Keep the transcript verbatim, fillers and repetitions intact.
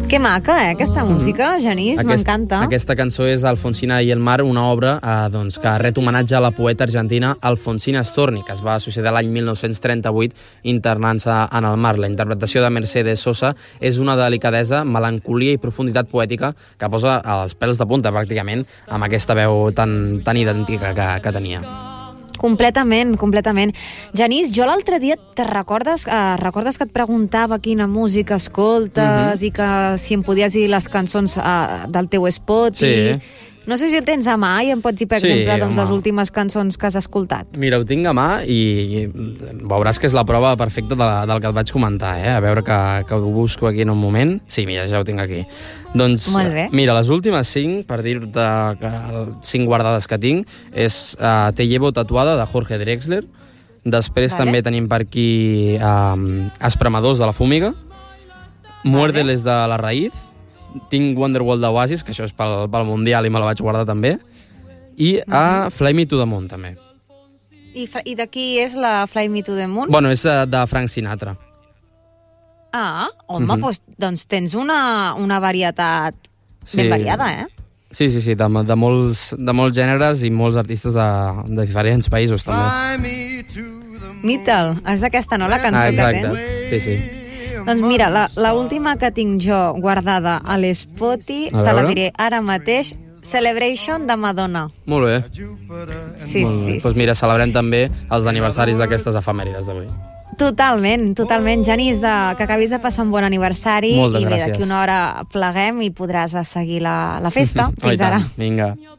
Que maca, eh, aquesta música, Genís, Aquest, m'encanta. Aquesta cançó és Alfonsina i el mar, una obra eh, doncs, que ret homenatge a la poeta argentina Alfonsina Storni, que es va succeir l'any mil nou-cents trenta-vuit internant-se en el mar. La interpretació de Mercedes Sosa és una delicadesa, melancolia i profunditat poètica que posa els pèls de punta, pràcticament, amb aquesta veu tan, tan idèntica que, que tenia. Completament, completament. Genís, jo l'altre dia te recordes, eh, recordes que et preguntava quina música escoltes, uh-huh, i que si em podies dir les cançons eh, del teu Spotify. Sí. No sé si el tens a mà i em pots dir, per Sí, exemple, doncs, home. les últimes cançons que has escoltat. Mira, ho tinc a mà i veuràs que és la prova perfecta de la, del que et vaig comentar, eh? A veure que, que ho busco aquí en un moment. Sí, mira, ja ho tinc aquí. Doncs, Molt bé. mira, les últimes cinc, per dir-te que cinc guardades que tinc, és uh, Te llevo tatuada, de Jorge Drexler. Després Vale. també tenim per aquí um, Espremadors, de la Fúmiga. Muérdeles, de la Raíz. Tinc Wonderwall d'Oasis, que això és pel, pel Mundial i me la vaig guardar també. I a uh, Fly Me to the Moon, també. I, fa- i de qui és la Fly Me to the Moon? Bueno, és uh, de Frank Sinatra. Ah, home, Mhm. doncs, doncs tens una, una varietat Sí. ben variada, eh? Sí, sí, sí, de, de, molts, de molts gèneres i molts artistes de, de diferents països, també. Metal, és aquesta, no, la cançó Ah, que exacte, tens? sí, sí. Doncs mira, la, la última que tinc jo guardada a l'Spotify, A te la veure. diré ara mateix, Celebration de Madonna. Molt bé. Sí, Molt bé. sí, Doncs mira, celebrem també els aniversaris d'aquestes efemèrides d'avui. Totalment, totalment. Genís, de, que acabis de passar un bon aniversari. Moltes i bé, gràcies. d'aquí una hora pleguem i podràs seguir la, la festa. Oh, i Fins ara. tant. Vinga.